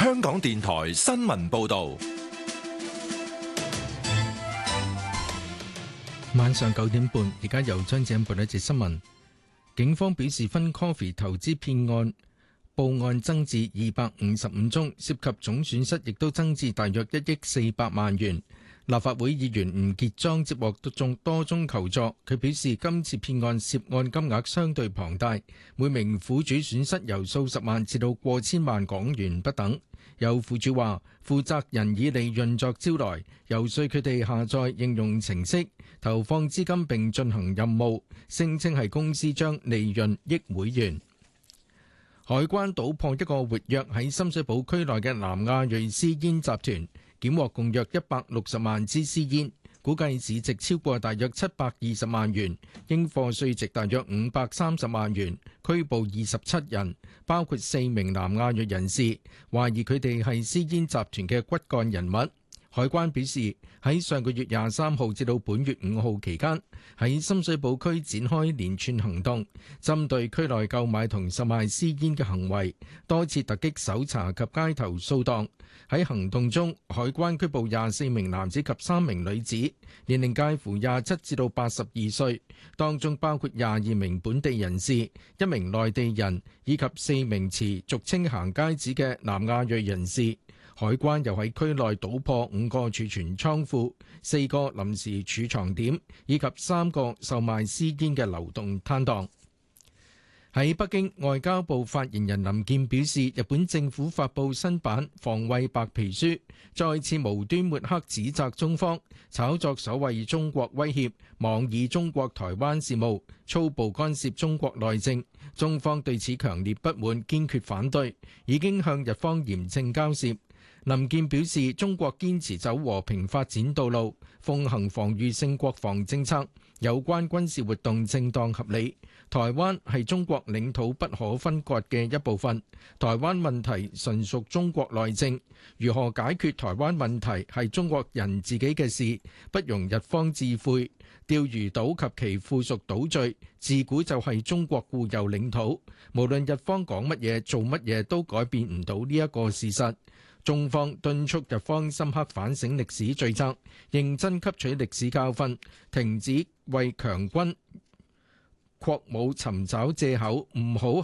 香港電台新聞報道。 晚上9點半，而家由張子欣報一節新聞。警方表示，分 Coffee 投資騙案報案增至255宗，涉及總損失亦都增至大約1億400萬元。立法會議員吳傑莊接獲多宗求助，佢表示今次騙案涉案金額相對龐大，每名苦主損失由數十萬至到過千萬港元不等。有苦主話，負責人以利潤作招來，遊說佢哋下載應用程式，投放資金並進行任務，聲稱係公司將利潤益會員。海關搗破一個活躍喺深水埗區內嘅南亞裔私煙集團，檢獲共約160萬支私煙，估計市值超過大約720萬元，應課稅值大約530萬元，拘捕27人，包括4名南亞裔人士，懷疑佢哋係私煙集團嘅骨幹人物。海關表示，喺上個月23號至到本月5號期間，喺深水埗區展開連串行動，針對區內購買同售賣私煙嘅行為，多次突擊搜查及街頭掃蕩。喺行動中，海關拘捕24名男子及3名女子，年齡介乎27至到82歲，當中包括22名本地人士、1名內地人以及4名持俗稱行街紙嘅南亞裔人士。海關又喺區內搗破5個儲存倉庫、4個臨時儲藏點以及3個售賣私煙嘅流動攤檔。喺北京，外交部發言人林健表示，日本政府發布新版防衛白皮書，再次無端抹黑指責中方炒作所謂中國威脅，妄議中國台灣事務，粗暴干涉中國內政。中方對此強烈不滿，堅決反對，已經向日方嚴正交涉。林健表示，中國堅持走和平發展道路，奉行防禦性國防政策，有關軍事活動正當合理。台灣係中國領土不可分割嘅一部分，台灣問題純屬中國內政，如何解決台灣問題係中國人自己嘅事，不容日方置喙。釣魚島及其附屬島嶼自古就係中國固有領土，無論日方講乜嘢做乜嘢都改變唔到呢一個事實。中方敦促日方深刻反省歷史罪責，認真吸取歷史教訓，停止為強軍擴武尋找藉口，唔好